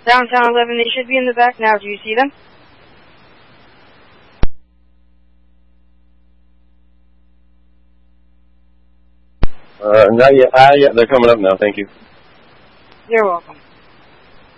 Downtown 11, they should be in the back now. Do you see them? Not yet. They're coming up now. Thank you. You're welcome.